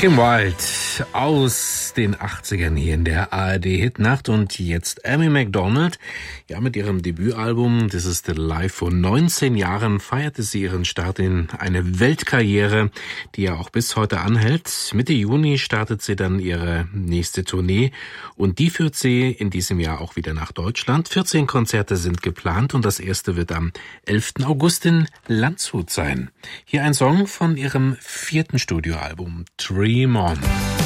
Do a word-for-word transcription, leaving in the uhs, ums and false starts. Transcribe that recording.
Kim Wilde aus den achtzigern hier in der A R D-Hitnacht und jetzt Amy Macdonald. Ja, mit ihrem Debütalbum This Is the Life vor neunzehn Jahren feierte sie ihren Start in eine Weltkarriere, die ja auch bis heute anhält. Mitte Juni startet sie dann ihre nächste Tournee und die führt sie in diesem Jahr auch wieder nach Deutschland. vierzehn Konzerte sind geplant und das erste wird am elften August in Landshut sein. Hier ein Song von ihrem vierten Studioalbum Dream On.